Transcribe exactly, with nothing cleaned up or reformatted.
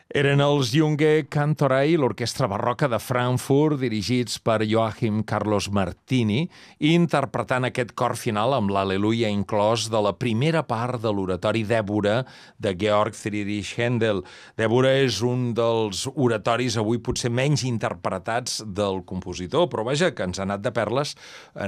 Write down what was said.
Eren els Junge Cantorei, l'orquestra barroca de Frankfurt, dirigits per Joachim Carlos Martini, interpretant aquest cor final amb l'Al·leluia inclòs de la primera part de l'oratori d'Évora de Georg Friedrich Händel. d'Évora és un dels oratoris avui potser menys interpretats del compositor, però vaja, que ens ha anat de perles en